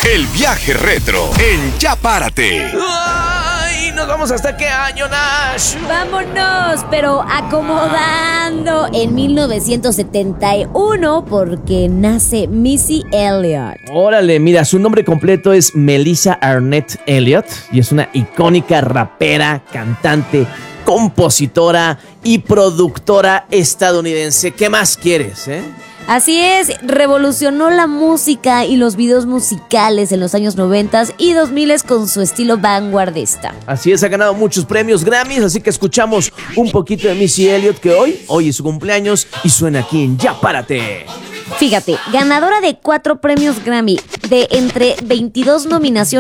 El viaje retro en Ya Párate. ¡Ay! ¿Nos vamos hasta qué año, Nash? Vámonos, pero acomodando en 1971 porque nace Missy Elliott. Órale, mira, su nombre completo es Melissa Arnett Elliott y es una icónica rapera, cantante, compositora y productora estadounidense. ¿Qué más quieres, Así es, revolucionó la música y los videos musicales en los años 90 y 2000 con su estilo vanguardista. Así es, ha ganado muchos premios Grammys, así que escuchamos un poquito de Missy Elliott, que hoy es su cumpleaños y suena aquí en Ya Párate. Fíjate, ganadora de 4 premios Grammy, de entre 22 nominaciones